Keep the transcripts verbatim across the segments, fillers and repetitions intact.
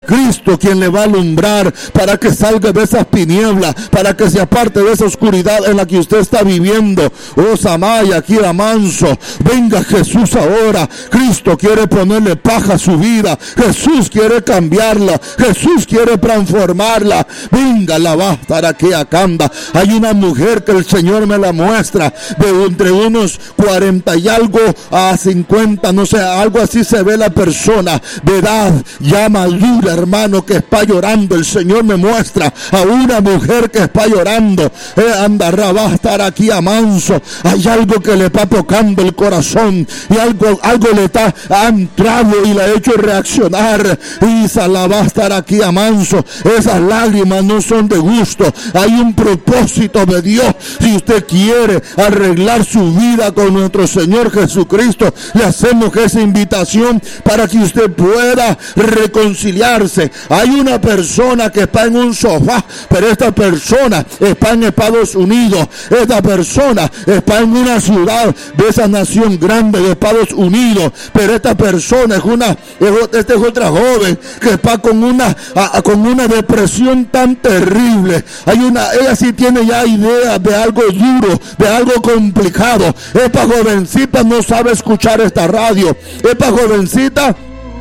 Cristo quien le va a alumbrar para que salga de esas tinieblas, para que se aparte de esa oscuridad en la que usted está viviendo. Oh Samaya, Kira Manso, venga Jesús ahora. Cristo quiere ponerle paja a su vida. Jesús quiere cambiarla. Jesús quiere transformarla. Venga, la basta aquí a Canda. Hay una mujer que el Señor me la muestra de entre unos cuarenta y algo a cincuenta, no sé, algo así se ve la persona de edad ya madura, hermano, que está llorando. El Señor me muestra a una mujer que está llorando. Eh, andará, va a estar aquí a manso. Hay algo que le está tocando el corazón y algo, algo le está ha entrado y le ha hecho reaccionar. Y la va a estar aquí a manso. Esas lágrimas no son de gusto. Hay un propósito de Dios. Si usted quiere arreglar su vida con nuestro Señor Jesucristo, le hacemos esa invitación para que usted pueda reconciliarse. Hay una persona que está en un sofá, pero esta persona está en Estados Unidos. Esta persona está en una ciudad de esa nación grande de Estados Unidos, pero esta persona es una esta es otra joven que está con una a, con una depresión tan terrible. Hay una ella sí tiene ya ideas de algo duro, de algo complicado. Esta jovencita no sabe escuchar esta radio. Esta jovencita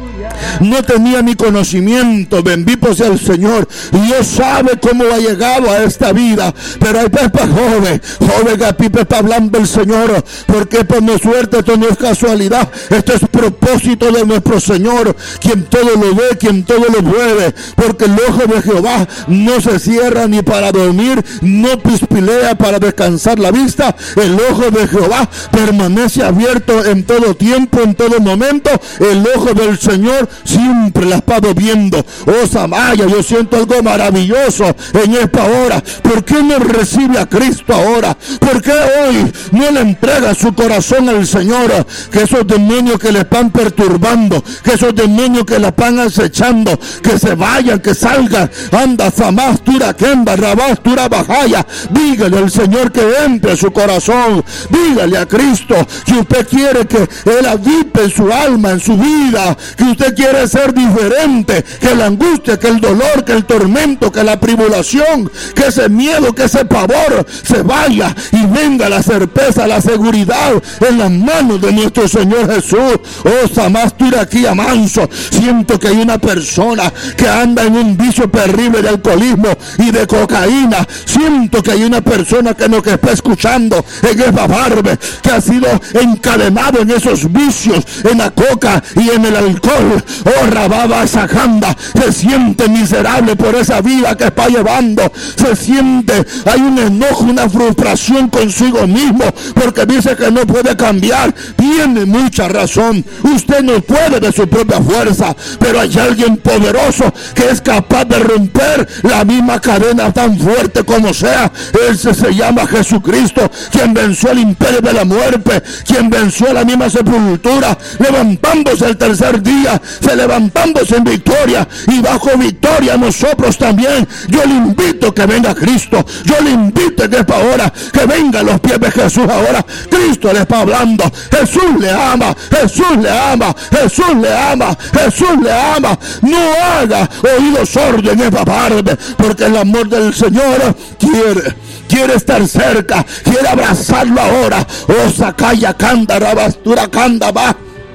no tenía ni conocimiento, bendito sea el Señor. Dios sabe cómo ha llegado a esta vida. Pero hay Pepe joven, joven que Pipe está hablando el Señor, porque por no suerte, esto no es casualidad, esto es propósito de nuestro Señor, quien todo lo ve, quien todo lo puede, porque el ojo de Jehová no se cierra ni para dormir, no pispilea para descansar la vista. El ojo de Jehová permanece abierto en todo tiempo, en todo momento. El ojo del Señor siempre la he estado viendo. Oh Samaya, yo siento algo maravilloso en esta hora. ¿Por qué no recibe a Cristo ahora? ¿Por qué hoy no le entrega su corazón al Señor? Que esos demonios que le están perturbando, que esos demonios que la están acechando, que se vayan, que salgan. Anda, Samás, Turakemba, Rabás, Turabajaya. Dígale al Señor que entre a su corazón. Dígale a Cristo que usted quiere que Él habite en su alma, en su vida, que usted quiere ser diferente, que la angustia, que el dolor, que el tormento, que la tribulación, que ese miedo, que ese pavor se vaya y venga la certeza, la seguridad en las manos de nuestro Señor Jesús. Oh, Samastura aquí a manso. Siento que hay una persona que anda en un vicio terrible de alcoholismo y de cocaína. Siento que hay una persona que nos está escuchando en esa barbe, que ha sido encadenado en esos vicios, en la coca y en el alcohol. Oh, Rababa Sajanda, se siente miserable por esa vida que está llevando. Se siente, hay un enojo, una frustración consigo mismo, porque dice que no puede cambiar. Tiene mucha razón. Usted no puede de su propia fuerza, pero hay alguien poderoso que es capaz de romper la misma cadena tan fuerte como sea. Ese se llama Jesucristo, quien venció el imperio de la muerte, quien venció la misma sepultura, levantándose el tercer día, se levantándose en victoria, y bajo victoria nosotros también. Yo le invito que venga Cristo, yo le invito que es para ahora, que venga a los pies de Jesús ahora. Cristo le está hablando, Jesús le ama, Jesús le ama, Jesús le ama, Jesús le ama. No haga oído sordo en esa parte, porque el amor del Señor quiere quiere estar cerca, quiere abrazarlo ahora. Oh, Sakaya Kanda, Rabastura Kanda, va.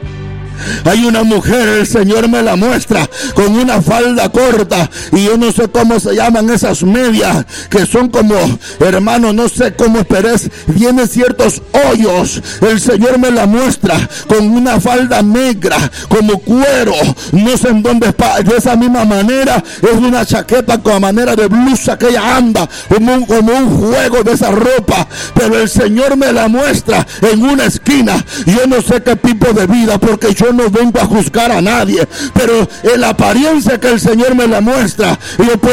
Hay una mujer, el Señor me la muestra, con una falda corta, y yo no sé cómo se llaman esas medias, que son como, hermano, no sé cómo, pero es, tiene ciertos hoyos. El Señor me la muestra con una falda negra, como cuero, no sé en dónde está. De esa misma manera es una chaqueta con manera de blusa que ella anda, como un, como un juego de esa ropa, pero el Señor me la muestra en una esquina. Yo no sé qué tipo de vida, porque yo no vengo a juzgar a nadie, pero en la apariencia que el Señor me la muestra, yo puedo